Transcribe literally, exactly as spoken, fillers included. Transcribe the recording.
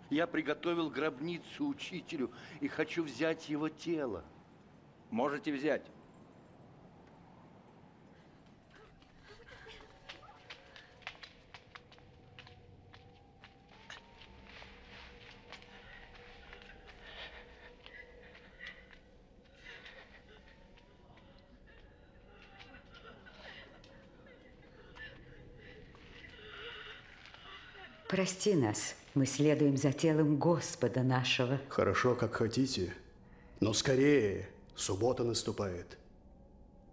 Я приготовил гробницу учителю и хочу взять его тело. Можете взять. Прости нас, мы следуем за телом Господа нашего. Хорошо, как хотите, но скорее, суббота наступает.